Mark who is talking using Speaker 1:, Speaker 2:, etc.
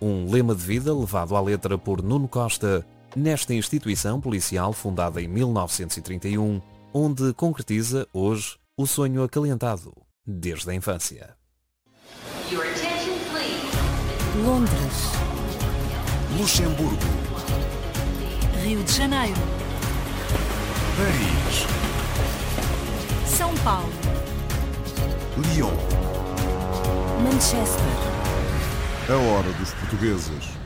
Speaker 1: Um lema de vida levado à letra por Nuno Costa, nesta instituição policial fundada em 1931, onde concretiza hoje o sonho acalentado desde a infância.
Speaker 2: Londres,
Speaker 3: Luxemburgo,
Speaker 2: Rio de Janeiro,
Speaker 3: Paris,
Speaker 2: São Paulo,
Speaker 3: Lyon.
Speaker 2: Manchester.
Speaker 4: A hora dos portugueses.